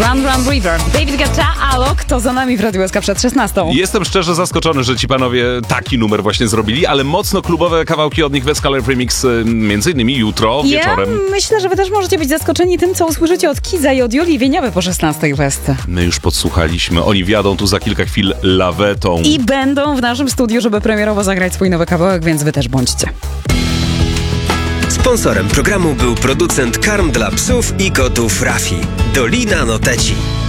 Run Run River. David Guetta, Alok, to za nami w Radiu SK przed 16. Jestem szczerze zaskoczony, że ci panowie taki numer właśnie zrobili, ale mocno klubowe kawałki od nich w Escalar Remix, między innymi jutro wieczorem. Myślę, że wy też możecie być zaskoczeni tym, co usłyszycie od Kiza i od Julii Wieniawy po 16 West. My już podsłuchaliśmy, oni wjadą tu za kilka chwil lawetą. I będą w naszym studiu, żeby premierowo zagrać swój nowy kawałek, więc wy też bądźcie. Sponsorem programu był producent karm dla psów i kotów Rafi. Dolina Noteci.